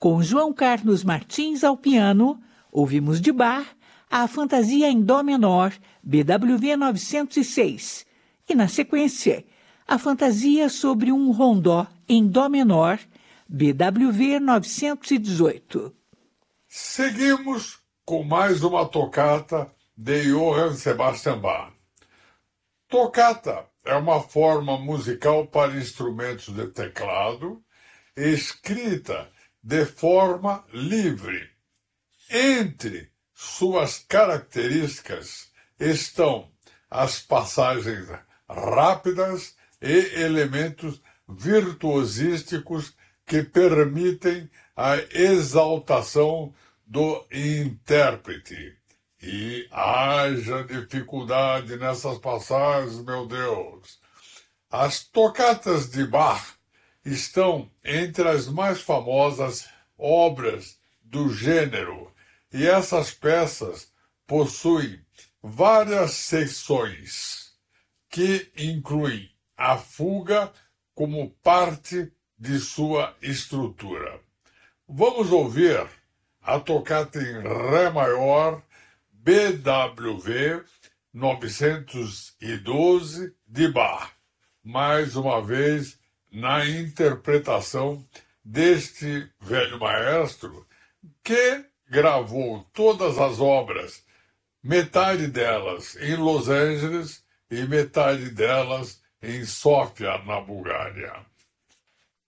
Com João Carlos Martins ao piano, ouvimos de Bach a Fantasia em Dó menor, BWV 906, e na sequência, a Fantasia sobre um Rondó em Dó menor, BWV 918. Seguimos com mais uma tocata de Johann Sebastian Bach. Tocata é uma forma musical para instrumentos de teclado, escrita de forma livre. Entre suas características estão as passagens rápidas e elementos virtuosísticos que permitem a exaltação do intérprete. E haja dificuldade nessas passagens, meu Deus. As tocatas de Bach estão entre as mais famosas obras do gênero, e essas peças possuem várias seções que incluem a fuga como parte de sua estrutura. Vamos ouvir a tocata em Ré maior, BWV 912 de Bach, mais uma vez na interpretação deste velho maestro que gravou todas as obras, metade delas em Los Angeles e metade delas em Sófia, na Bulgária.